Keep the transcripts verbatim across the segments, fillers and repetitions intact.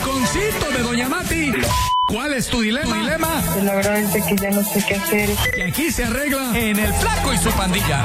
rinconcito de Doña Mati. ¿Cuál es tu dilema? ¿Tu dilema? Pues la verdad es que ya no sé qué hacer. Y aquí se arregla en El Flaco y su pandilla.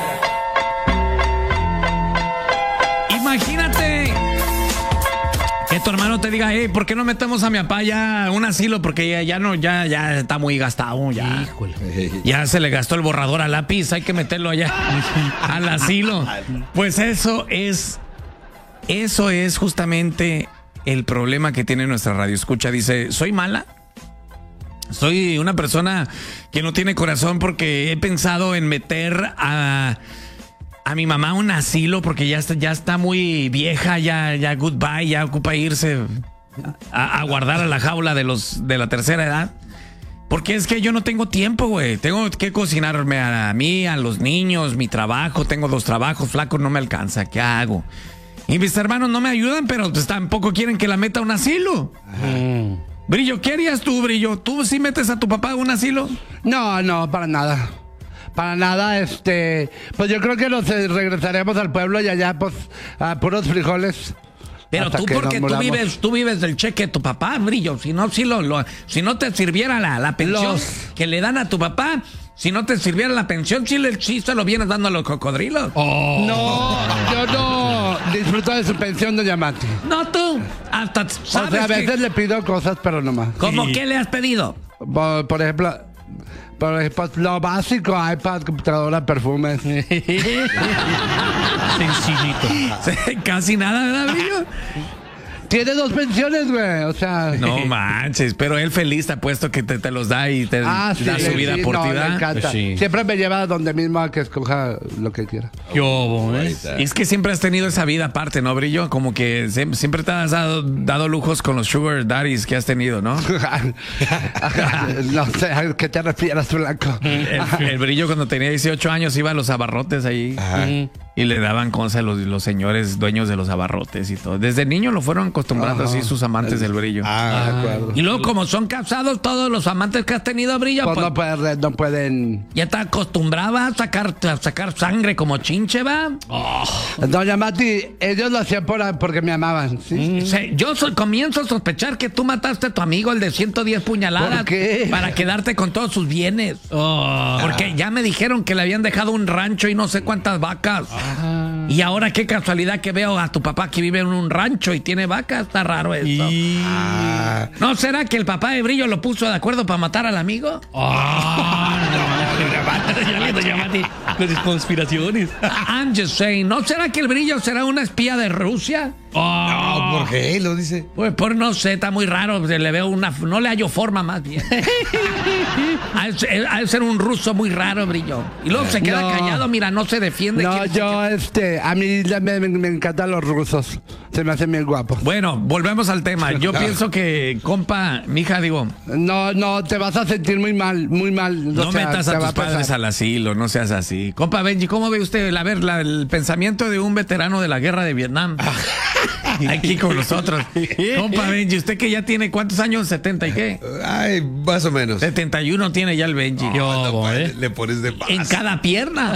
Imagínate que tu hermano te diga, hey, ¿por qué no metemos a mi papá ya a un asilo? Porque ya, ya no, ya, ya está muy gastado, ya. Híjole. Ya se le gastó el borrador al lápiz, hay que meterlo allá al asilo. Pues eso es, eso es justamente el problema que tiene nuestra radio escucha. Dice, ¿soy mala? Soy una persona que no tiene corazón porque he pensado en meter a... a mi mamá a un asilo porque ya está, ya está muy vieja, ya, ya goodbye, ya ocupa irse a, a guardar a la jaula de los de la tercera edad. Porque es que yo no tengo tiempo, güey. Tengo que cocinarme a mí, a los niños, mi trabajo. Tengo dos trabajos, flaco, no me alcanza. ¿Qué hago? Y mis hermanos no me ayudan, pero pues tampoco quieren que la meta a un asilo. Ajá. Brillo, ¿qué harías tú, Brillo? ¿Tú sí metes a tu papá a un asilo? No, no, para nada. Para nada, este, pues yo creo que nos eh, regresaremos al pueblo y allá, pues, a puros frijoles. Pero tú, porque tú vives, tú vives del cheque de tu papá, Brillo. Si no, si, lo, lo, si no te sirviera la, la pensión los... que le dan a tu papá, si no te sirviera la pensión, sí, le, sí se lo vienes dando a los cocodrilos. Oh. No, yo no disfruto de su pensión, doña Mati. No, tú, hasta sabes o sea, a veces que... le pido cosas, pero no más. ¿Cómo sí. qué le has pedido? Por, por ejemplo... Por ejemplo, lo básico, iPad, computadora, perfumes. Sencillito. Casi nada, ¿verdad, Brillo? Tiene dos pensiones, güey, o sea... No manches, pero él feliz te ha puesto que te, te los da y te ah, da sí, su vida sí, por no, ti, me encanta. Pues sí. Siempre me lleva a donde mismo a que escoja lo que quiera. Qué obo, ¿eh? Y es que siempre has tenido esa vida aparte, ¿no, Brillo? Como que siempre te has dado, dado lujos con los sugar daddies que has tenido, ¿no? No sé a qué te refieres, Blanco. El, el Brillo cuando tenía dieciocho años iba a los abarrotes ahí. Ajá. Y le daban cosas a los, los señores dueños de los abarrotes y todo. Desde niño lo fueron acostumbrando así sus amantes del Brillo. Ah, de acuerdo. Y luego, como son casados todos los amantes que has tenido, Brillo, pues, pues no, pueden, no pueden... Ya te acostumbraba a sacar, a sacar sangre como chinche, ¿va? Oh. Doña Mati, ellos lo hacían por, porque me amaban, ¿sí? Mm. Sí, yo so, comienzo a sospechar que tú mataste a tu amigo, el de ciento diez puñaladas. ¿Por qué? Para quedarte con todos sus bienes. Oh. Porque ya me dijeron que le habían dejado un rancho y no sé cuántas vacas. Ah. Y ahora qué casualidad que veo a tu papá que vive en un rancho y tiene vacas. Está raro eso. Y... Ah. ¿No será que el papá de Brillo lo puso de acuerdo para matar al amigo? Oh, Las conspiraciones. I'm just saying. ¿No será que el Brillo será una espía de Rusia? Oh. No, ¿por qué lo dice? Pues por no sé, está muy raro. Le veo una, no le hallo forma más bien. Ha de ser un ruso muy raro, Brillo. Y luego se queda no. callado, mira, no se defiende. No, yo, se... este, a mí me, me encantan los rusos. Se me hacen bien guapos. Bueno, volvemos al tema. Yo pienso que, compa, mija, digo. No, no, te vas a sentir muy mal, muy mal. No sea, metas a tus a padres al asilo, no seas así. Compa Benji, ¿cómo ve usted, a ver, la, el pensamiento de un veterano de la guerra de Vietnam? Aquí con nosotros. Compa Benji, ¿usted que ya tiene cuántos años? ¿setenta y qué? Ay, más o menos. setenta y uno tiene ya el Benji. Oh, Yo, no, ¿eh? Le pones de más. En cada pierna.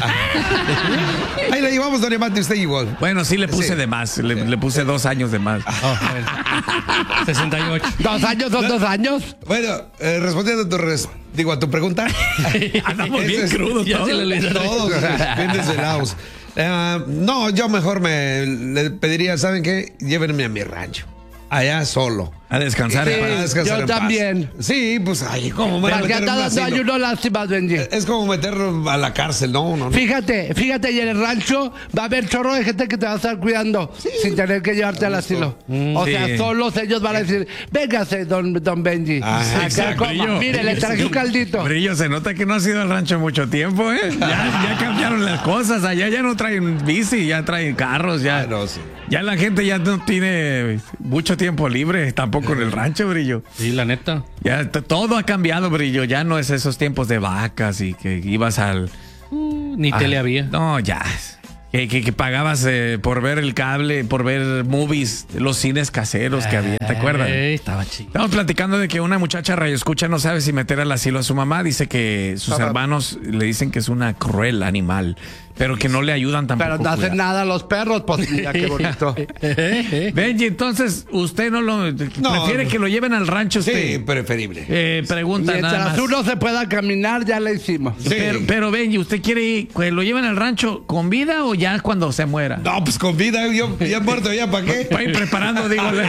Ahí la llevamos, doña Mati, usted igual. Bueno, sí le puse sí. de más. Le, le puse dos años de más. Oh, sesenta y ocho. ¿Dos años son dos años? Bueno, eh, respondiendo a tu, res, digo, a tu pregunta. Andamos bien crudos todos. Todos, bien desvelados. Uh, no, yo mejor me le pediría, ¿saben qué? Llévenme a mi rancho. Allá solo. A descansar. Sí, para descansar yo también. Paz. Sí, pues ahí como ¿Para qué está dando ayuno lástimas, Benji? Es como meterlo a la cárcel, no, no, no. Fíjate, fíjate, y en el rancho va a haber chorro de gente que te va a estar cuidando sí. sin tener que llevarte al asilo. Mm, o sí. sea, solos ellos van a decir, véngase, don, don Benji. Ah, acá, como, mire, le traje un caldito. Brillo, se nota que no has ido al rancho mucho tiempo, ¿eh? Ya, ya cambiaron las cosas. Allá ya no traen bici, ya traen carros, ya. Ah, no, sí. Ya la gente ya no tiene mucho tiempo libre, tampoco en el rancho, Brillo. Sí, la neta. Ya todo ha cambiado, Brillo. Ya no es esos tiempos de vacas y que ibas al... Uh, ni tele había. No, ya. Que, que, que pagabas eh, por ver el cable, por ver movies, los cines caseros que había, ¿te acuerdas? Ey, estaba chido. Estamos platicando de que una muchacha radioescucha no sabe si meter al asilo a su mamá. Dice que sus hermanos le dicen que es una cruel animal. pero que no le ayudan tampoco. Pero no hacen cuidar. nada los perros, pues mira qué bonito. Benji, entonces, usted no lo... No, prefiere no. que lo lleven al rancho Sí, usted. preferible. Eh, pregunta nada Mientras más. uno se pueda caminar, ya le hicimos. Sí. Pero, pero Benji, ¿usted quiere ir, que lo lleven al rancho con vida o ya cuando se muera? No, pues con vida, yo ya muerto, ¿ya para qué? Va a ir preparando, dígole.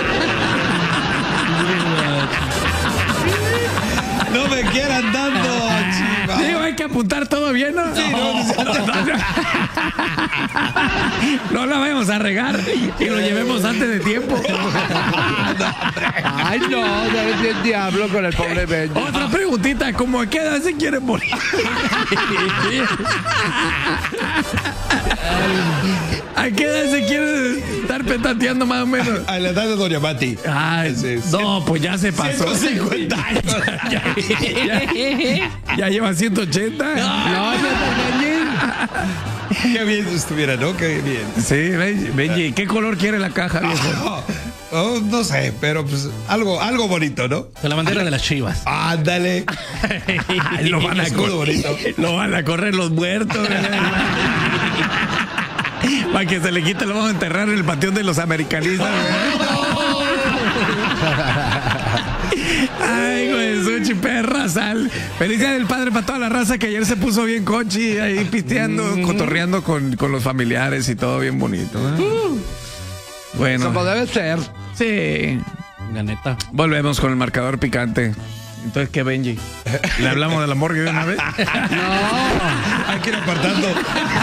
No me quieran dando, chiva. Digo, hay que apuntar todo bien, ¿no? Sí, no, No la vayamos a regar y lo llevemos antes de tiempo. Ay, no, debe ser el diablo con el pobre Benji. Otra preguntita, ¿cómo a qué edad se quiere morir? ¿A qué edad se quiere estar petateando más o menos? A la edad de Doña Mati. Ay, Sí, sí. no, pues ya se pasó. ciento cincuenta años. Ya, ya- ya lleva ciento ochenta. No, no, Benji. Qué bien estuviera, ¿no? Qué bien. Sí, Benji, Benji, ¿qué color quiere la caja, viejo? Oh, oh, no sé, pero pues algo, algo bonito, ¿no? De la bandera de las Chivas. Ándale. Ay, lo van a Escudo correr. bonito. Lo van a correr los muertos. Para que se le quite, lo vamos a enterrar en el panteón de los americanistas. Ay, güey, Suchi, perra, sal. Feliz día del padre para toda la raza que ayer se puso bien conchi, ahí pisteando, cotorreando con, con los familiares y todo bien bonito. ¿eh? Bueno, Como debe ser. sí. La neta. Volvemos con el marcador picante. Entonces, ¿qué, Benji? ¿Le hablamos de la morgue de una vez? Hay que ir apartando.